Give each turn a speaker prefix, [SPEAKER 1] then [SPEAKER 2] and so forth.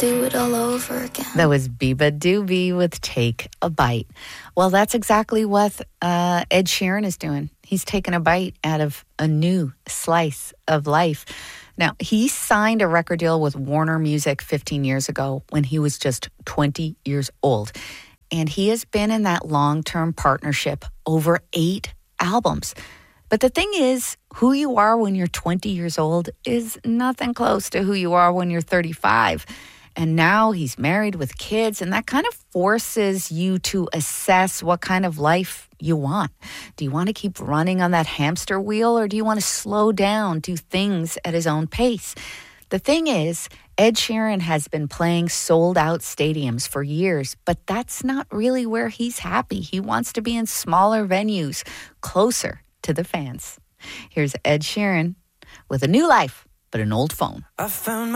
[SPEAKER 1] do it all over again.
[SPEAKER 2] That was Biba Doobie with Take a Bite. Well, that's exactly what Ed Sheeran is doing. He's taking a bite out of a new slice of life. Now, he signed a record deal with Warner Music 15 years ago when he was just 20 years old. And he has been in that long-term partnership over 8 albums. But the thing is, who you are when you're 20 years old is nothing close to who you are when you're 35. And now he's married with kids, and that kind of forces you to assess what kind of life you want. Do you want to keep running on that hamster wheel, or do you want to slow down, do things at his own pace? The thing is, Ed Sheeran has been playing sold-out stadiums for years, but that's not really where he's happy. He wants to be in smaller venues, closer to the fans. Here's Ed Sheeran with a new life, but an old phone.
[SPEAKER 3] I found